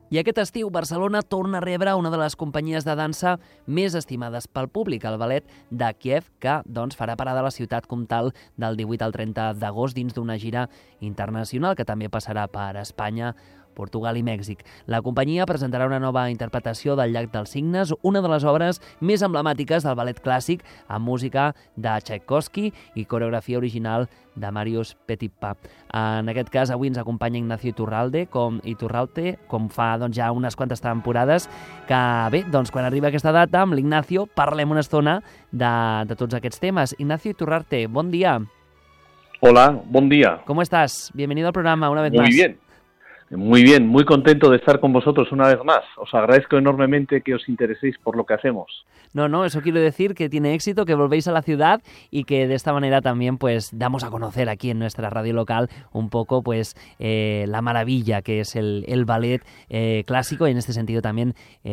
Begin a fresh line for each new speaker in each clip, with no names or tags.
I aquest estiu Barcelona torna a rebre una de les companyies de dansa més estimades pel públic, el Ballet de Kíev, que farà parada a la ciutat comtal del 18 al 30 d'agost dins d'una gira internacional que també passarà per Espanya, Portugal i Mèxic. La companyia presentarà una nova interpretació del Llac dels Cignes, una de les obres més emblemàtiques del ballet clàssic, amb música de Tchaikovsky i coreografia original de Marius Petipa. En aquest cas, avui ens acompanya Ignacio Iturralde, com fa ja unes quantes temporades, que bé, quan arriba aquesta data, amb l'Ignacio parlem una estona de tots aquests temes. Ignacio Iturralde, bon dia.
Hola, buen día.
¿Cómo estás? Bienvenido al programa una vez más.
Muy bien, muy contento de estar con vosotros una vez más. Os agradezco enormemente que os intereséis por lo que hacemos.
No, eso quiero decir que tiene éxito, que volvéis a la ciudad y que de esta manera también damos a conocer aquí en nuestra radio local un poco la maravilla que es el ballet clásico y en este sentido también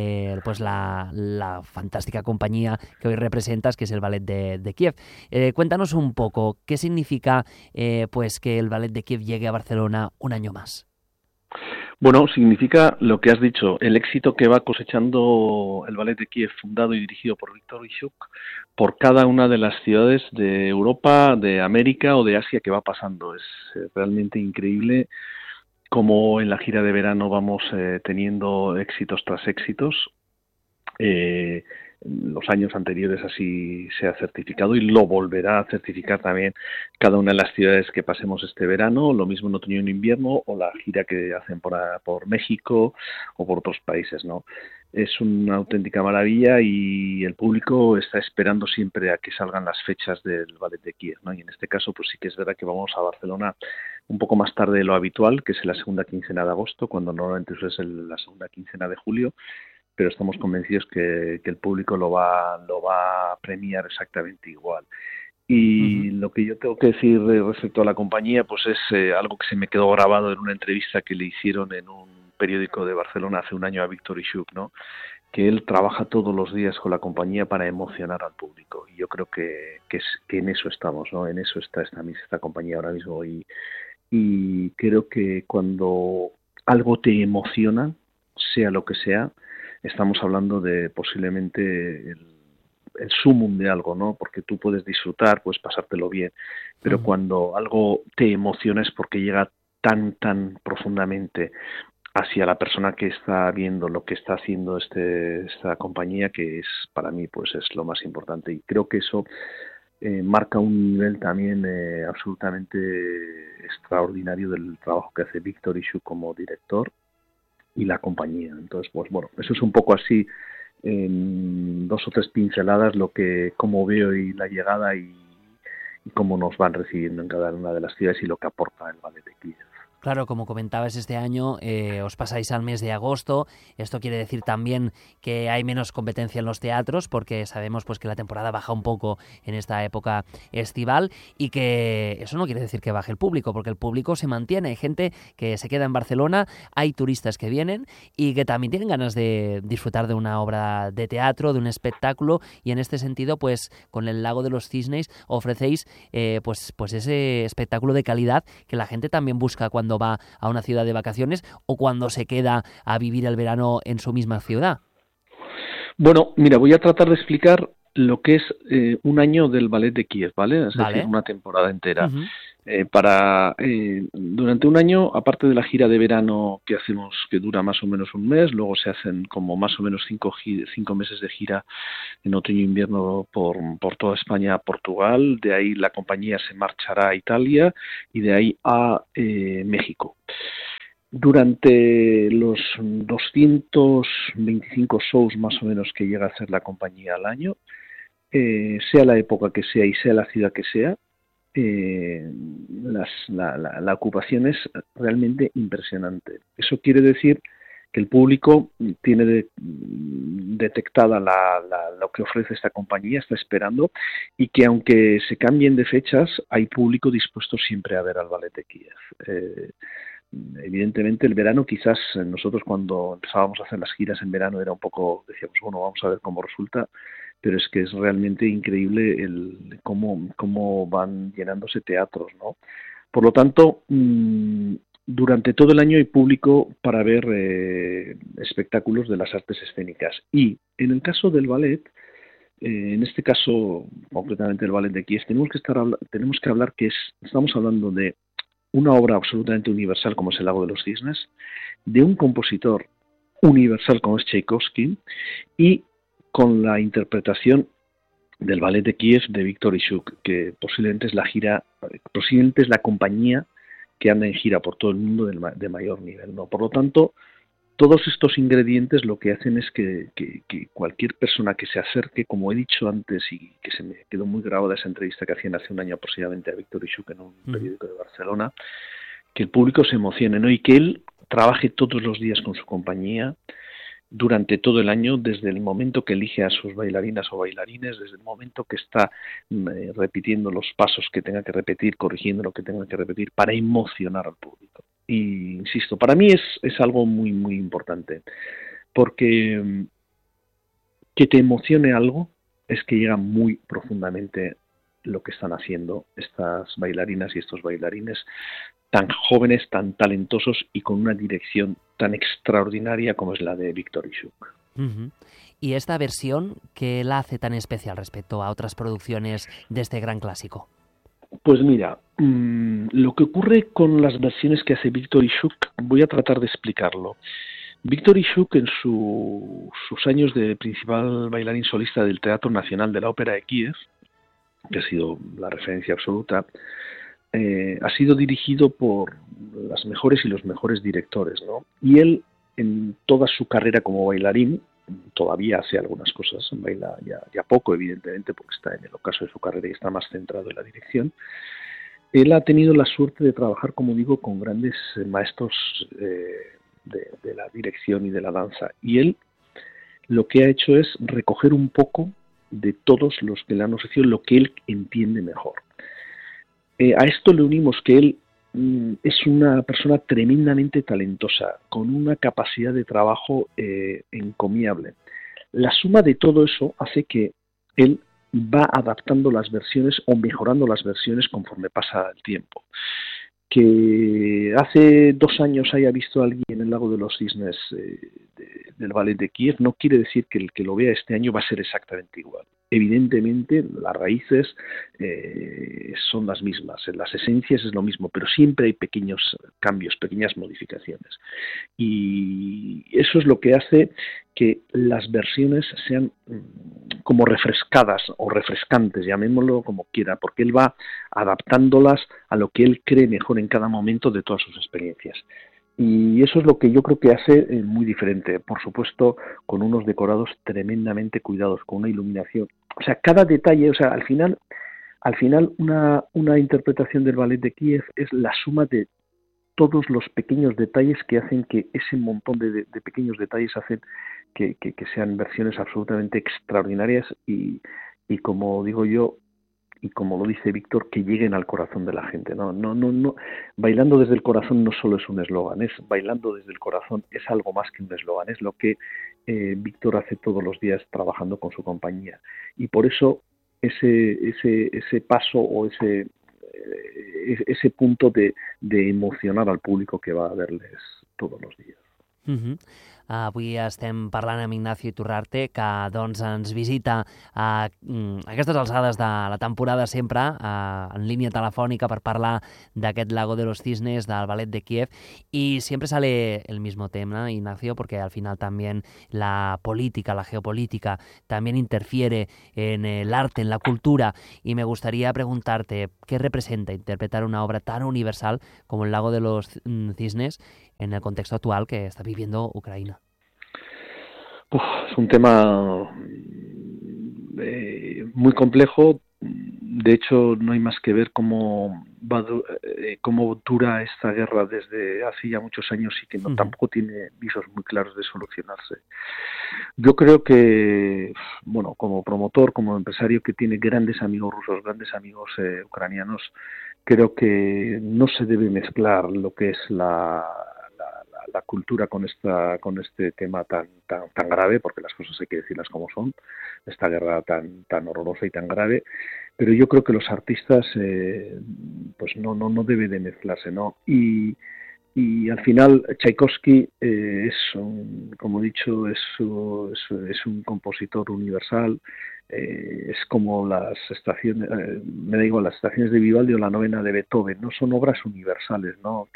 la fantástica compañía que hoy representas, que es el Ballet de Kiev. Cuéntanos un poco qué significa que el Ballet de Kiev llegue a Barcelona un año más.
Bueno, significa lo que has dicho, el éxito que va cosechando el Ballet de Kiev, fundado y dirigido por Viktor Ishuk, por cada una de las ciudades de Europa, de América o de Asia que va pasando. Es realmente increíble cómo en la gira de verano vamos teniendo éxitos tras éxitos. Los años anteriores así se ha certificado y lo volverá a certificar también cada una de las ciudades que pasemos este verano, lo mismo en otoño y en invierno, o la gira que hacen por México o por otros países, ¿no? Es una auténtica maravilla y el público está esperando siempre a que salgan las fechas del Ballet de Kiev, ¿no? Y en este caso pues sí que es verdad que vamos a Barcelona un poco más tarde de lo habitual, que es en la segunda quincena de agosto, cuando normalmente eso es la segunda quincena de julio, pero estamos convencidos que el público lo va a premiar exactamente igual. Y lo que yo tengo que decir respecto a la compañía, pues es algo que se me quedó grabado en una entrevista que le hicieron en un periódico de Barcelona hace un año a Viktor Ishuk, ¿no? Que él trabaja todos los días con la compañía para emocionar al público. Y yo creo que en eso estamos, ¿no? En eso está esta compañía ahora mismo. Y creo que cuando algo te emociona, sea lo que sea, estamos hablando de posiblemente el sumum de algo, ¿no? Porque tú puedes disfrutar, puedes pasártelo bien, pero cuando algo te emociona es porque llega tan profundamente hacia la persona que está viendo lo que está haciendo esta compañía, que es para mí pues es lo más importante, y creo que eso marca un nivel también absolutamente extraordinario del trabajo que hace Viktor Ishuk como director y la compañía. Entonces, pues bueno, eso es un poco así, en 2 o 3 pinceladas, cómo veo y la llegada y cómo nos van recibiendo en cada una de las ciudades y lo que aporta el Ballet de Kiev.
Claro, como comentabas, este año os pasáis al mes de agosto. Esto quiere decir también que hay menos competencia en los teatros, porque sabemos que la temporada baja un poco en esta época estival, y que eso no quiere decir que baje el público, porque el público se mantiene. Hay gente que se queda en Barcelona, hay turistas que vienen y que también tienen ganas de disfrutar de una obra de teatro, de un espectáculo, y en este sentido, con el Lago de los Cisnes ofrecéis ese espectáculo de calidad que la gente también busca cuando va a una ciudad de vacaciones o cuando se queda a vivir el verano en su misma ciudad.
Bueno, mira, voy a tratar de explicar lo que es un año del Ballet de Kiev, ¿vale? Es decir, una temporada entera. Durante un año, aparte de la gira de verano que hacemos, que dura más o menos un mes, luego se hacen como más o menos 5 meses de gira en otoño e invierno por toda España a Portugal. De ahí la compañía se marchará a Italia y de ahí a México. Durante los 225 shows más o menos que llega a hacer la compañía al año, sea la época que sea y sea la ciudad que sea, la ocupación es realmente impresionante. Eso quiere decir que el público tiene detectada lo que ofrece esta compañía, está esperando, y que aunque se cambien de fechas, hay público dispuesto siempre a ver al Ballet de Kiev. Evidentemente el verano, quizás nosotros cuando empezábamos a hacer las giras en verano era un poco, decíamos, bueno, vamos a ver cómo resulta, pero es que es realmente increíble cómo van llenándose teatros, ¿no? Por lo tanto, durante todo el año hay público para ver espectáculos de las artes escénicas. Y en el caso del ballet, en este caso, concretamente el ballet de Kiev, tenemos que hablar estamos hablando de una obra absolutamente universal como es El lago de los cisnes, de un compositor universal como es Tchaikovsky, y con la interpretación del ballet de Kiev de Víctor Ishuk, que posiblemente es la compañía que anda en gira por todo el mundo de mayor nivel, ¿no? Por lo tanto, todos estos ingredientes lo que hacen es que cualquier persona que se acerque, como he dicho antes y que se me quedó muy grabada esa entrevista que hacían hace un año aproximadamente a Víctor Ishuk en un periódico de Barcelona, que el público se emocione, ¿no? Y que él trabaje todos los días con su compañía durante todo el año, desde el momento que elige a sus bailarinas o bailarines, desde el momento que está repitiendo los pasos que tenga que repetir, corrigiendo lo que tenga que repetir, para emocionar al público. Y insisto, para mí es algo muy, muy importante, porque que te emocione algo es que llega muy profundamente lo que están haciendo estas bailarinas y estos bailarines tan jóvenes, tan talentosos y con una dirección tan extraordinaria como es la de Víctor Ishuk.
Uh-huh. ¿Y esta versión qué la hace tan especial respecto a otras producciones de este gran clásico?
Pues mira, lo que ocurre con las versiones que hace Víctor Ishuk, voy a tratar de explicarlo. Víctor Ishuk, en sus años de principal bailarín solista del Teatro Nacional de la Ópera de Kiev, que ha sido la referencia absoluta, ha sido dirigido por las mejores y los mejores directores, ¿no? Y él, en toda su carrera como bailarín, todavía hace algunas cosas, baila ya poco, evidentemente, porque está en el ocaso de su carrera y está más centrado en la dirección. Él ha tenido la suerte de trabajar, como digo, con grandes maestros de la dirección y de la danza. Y él lo que ha hecho es recoger un poco de todos los que le han ofrecido lo que él entiende mejor. A esto le unimos que él es una persona tremendamente talentosa, con una capacidad de trabajo encomiable. La suma de todo eso hace que él va adaptando las versiones o mejorando las versiones conforme pasa el tiempo. Que hace 2 años haya visto a alguien en el lago de los cisnes del ballet de Kiev no quiere decir que el que lo vea este año va a ser exactamente igual. Evidentemente las raíces son las mismas, en las esencias es lo mismo, pero siempre hay pequeños cambios, pequeñas modificaciones. Y eso es lo que hace que las versiones sean como refrescadas o refrescantes, llamémoslo como quiera, porque él va adaptándolas a lo que él cree mejor en cada momento de todas sus experiencias. Y eso es lo que yo creo que hace muy diferente, por supuesto, con unos decorados tremendamente cuidados, con una iluminación. O sea, cada detalle, o sea, al final una interpretación del ballet de Kiev es la suma de todos los pequeños detalles que hacen que ese montón de pequeños detalles hacen que sean versiones absolutamente extraordinarias y como digo yo, y como lo dice Víctor, que lleguen al corazón de la gente. No. Bailando desde el corazón no solo es un eslogan, es bailando desde el corazón, es algo más que un eslogan, es lo que Víctor hace todos los días trabajando con su compañía. Y por eso ese paso o ese punto de emocionar al público que va a verles todos los días.
Uh-huh. Avui estem parlant amb Ignacio Iturrarte, que doncs ens visita a aquestes alçades de la temporada sempre en línia telefònica per parlar d'aquest Lago de los Cisnes, del ballet de Kiev, y siempre sale el mismo tema, Ignacio, porque al final también la política, la geopolítica, también interfiere en el arte, en la cultura, y me gustaría preguntarte, ¿qué representa interpretar una obra tan universal como el Lago de los Cisnes en el contexto actual que está viviendo Ucrania?
Es un tema muy complejo. De hecho, no hay más que ver cómo dura esta guerra desde hace ya muchos años y que tampoco tiene visos muy claros de solucionarse. Yo creo que, bueno, como promotor, como empresario que tiene grandes amigos rusos, grandes amigos ucranianos, creo que no se debe mezclar lo que es la cultura con este tema tan grave, porque las cosas hay que decirlas como son, esta guerra tan horrorosa y tan grave, pero yo creo que los artistas pues no debe de mezclarse, ¿no? Y Y al final Tchaikovsky como he dicho, es un compositor universal. Es como las estaciones, me da igual, las estaciones de Vivaldi o la novena de Beethoven, no son obras universales, ¿no?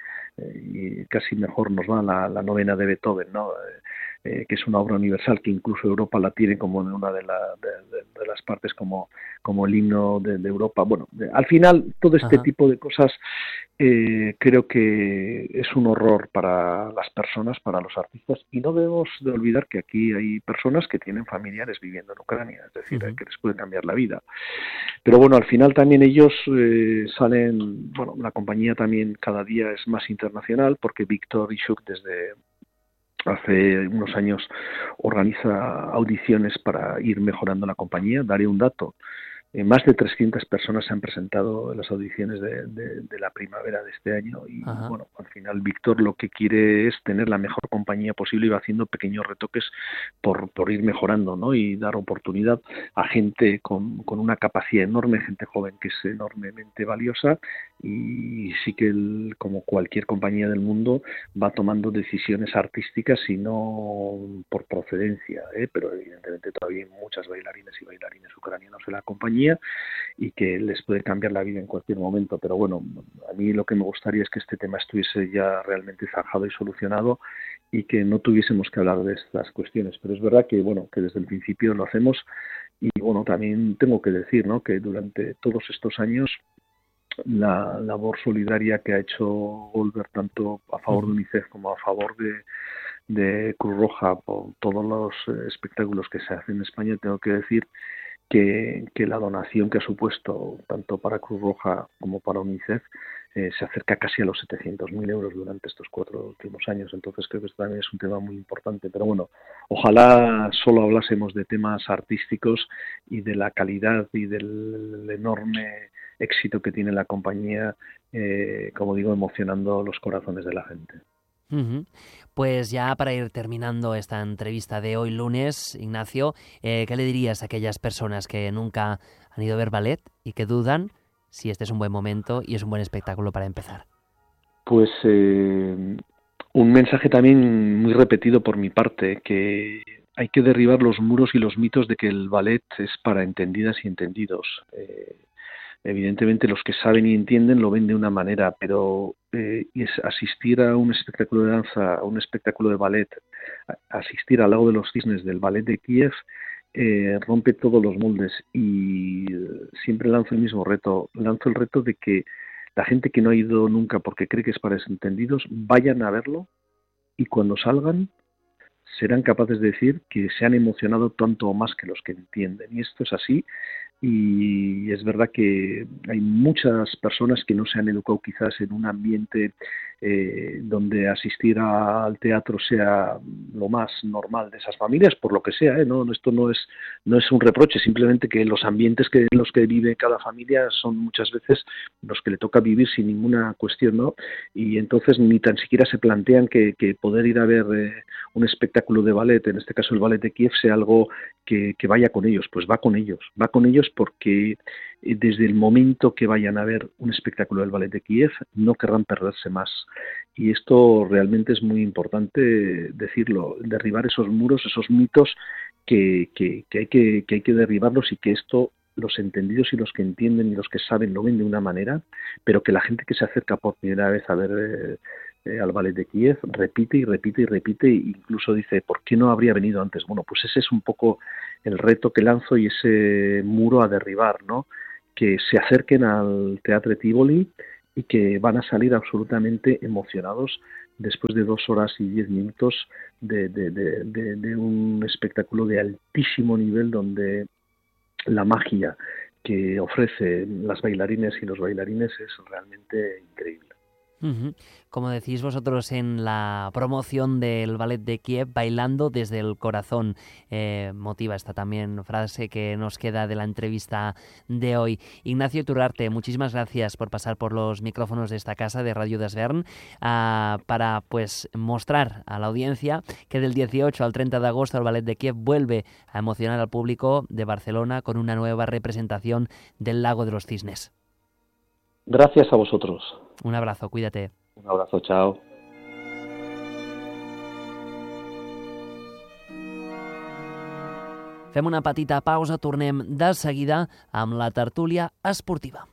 Y casi mejor nos va la novena de Beethoven, ¿no? Que es una obra universal que incluso Europa la tiene como en una de las partes como el himno de Europa. Bueno, al final todo este tipo de cosas creo que es un horror para las personas, para los artistas, y no debemos de olvidar que aquí hay personas que tienen familiares viviendo en Ucrania, es decir, que les puede cambiar la vida. Pero bueno, al final también ellos salen, bueno, la compañía también cada día es más internacional porque Víctor Ishuk desde hace unos años organiza audiciones para ir mejorando la compañía. Daré un dato. Más de 300 personas se han presentado en las audiciones de la primavera de este año y bueno, al final Víctor lo que quiere es tener la mejor compañía posible y va haciendo pequeños retoques por ir mejorando, ¿no? Y dar oportunidad a gente con una capacidad enorme, gente joven que es enormemente valiosa y sí que como cualquier compañía del mundo va tomando decisiones artísticas y no por procedencia, pero evidentemente todavía hay muchas bailarinas y bailarines ucranianos en la compañía y que les puede cambiar la vida en cualquier momento, pero bueno, a mí lo que me gustaría es que este tema estuviese ya realmente zanjado y solucionado y que no tuviésemos que hablar de estas cuestiones, pero es verdad que bueno, que desde el principio lo hacemos y bueno, también tengo que decir, ¿no?, que durante todos estos años la labor solidaria que ha hecho Goldberg tanto a favor de UNICEF como a favor de Cruz Roja por todos los espectáculos que se hacen en España, tengo que decir que la donación que ha supuesto tanto para Cruz Roja como para UNICEF se acerca casi a los 700.000 euros durante estos 4 últimos años. Entonces creo que esto también es un tema muy importante. Pero bueno, ojalá solo hablásemos de temas artísticos y de la calidad y del enorme éxito que tiene la compañía, como digo, emocionando los corazones de la gente.
Pues ya para ir terminando esta entrevista de hoy lunes, Ignacio, ¿qué le dirías a aquellas personas que nunca han ido a ver ballet y que dudan si este es un buen momento y es un buen espectáculo para empezar?
Pues un mensaje también muy repetido por mi parte, que hay que derribar los muros y los mitos de que el ballet es para entendidas y entendidos. Evidentemente los que saben y entienden lo ven de una manera, pero asistir a un espectáculo de danza, a un espectáculo de ballet, asistir al Lago de los Cisnes del Ballet de Kiev, rompe todos los moldes y siempre lanzo el mismo reto. Lanzo el reto de que la gente que no ha ido nunca porque cree que es para desentendidos, vayan a verlo y cuando salgan serán capaces de decir que se han emocionado tanto o más que los que entienden. Y esto es así. Y es verdad que hay muchas personas que no se han educado quizás en un ambiente donde asistir al teatro sea lo más normal de esas familias, por lo que sea, ¿no? Esto no es un reproche, simplemente que los ambientes en los que vive cada familia son muchas veces los que le toca vivir sin ninguna cuestión, ¿no? Y entonces ni tan siquiera se plantean que poder ir a ver un espectáculo de ballet, en este caso el Ballet de Kiev, sea algo que vaya con ellos. Pues va con ellos porque desde el momento que vayan a ver un espectáculo del Ballet de Kiev no querrán perderse más. Y esto realmente es muy importante decirlo, derribar esos muros, esos mitos que hay que derribarlos y que esto los entendidos y los que entienden y los que saben lo ven de una manera, pero que la gente que se acerca por primera vez a ver al Ballet de Kiev repite y repite y repite e incluso dice, ¿por qué no habría venido antes? Bueno, pues ese es un poco el reto que lanzo y ese muro a derribar, ¿no? Que se acerquen al Teatro Tivoli y que van a salir absolutamente emocionados después de 2 horas y 10 minutos de un espectáculo de altísimo nivel donde la magia que ofrecen las bailarines y los bailarines es realmente increíble.
Como decís vosotros en la promoción del Ballet de Kiev, bailando desde el corazón, motiva esta también frase que nos queda de la entrevista de hoy. Ignacio Iturrarte, muchísimas gracias por pasar por los micrófonos de esta casa de Radio Desvern para pues mostrar a la audiencia que del 18 al 30 de agosto el Ballet de Kiev vuelve a emocionar al público de Barcelona con una nueva representación del Lago de los Cisnes.
Gracias a vosotros.
Un abrazo, cuídate.
Un abrazo, chao.
Fem una petita pausa, tornem de seguida amb la tertúlia esportiva.